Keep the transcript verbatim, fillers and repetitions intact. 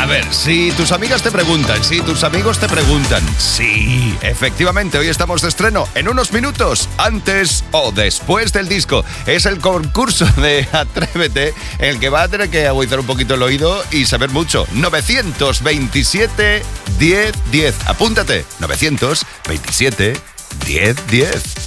ver, si tus amigas te preguntan, si tus amigos te preguntan, sí, efectivamente, hoy estamos de estreno en unos minutos, antes o después del disco. Es el concurso de Atrévete, en el que va a tener que agudizar un poquito el oído y saber mucho. novecientos veintisiete diez diez. Apúntate, novecientos veintisiete diez diez.